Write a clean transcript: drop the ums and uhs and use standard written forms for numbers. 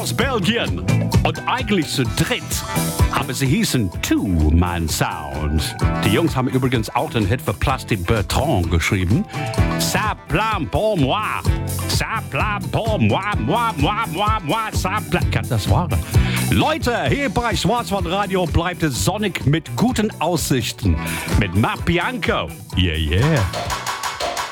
aus Belgien. Und eigentlich zu dritt. Aber sie hießen Two-Man-Sound. Die Jungs haben übrigens auch den Hit für Plastic Bertrand geschrieben. Ça plane pour moi. Ça plane pour moi, moi, moi, moi, moi, ça plane. Kann das wahr? Leute, hier bei Schwarzwaldradio bleibt es sonnig mit guten Aussichten. Mit Marc Bianco. Yeah, yeah.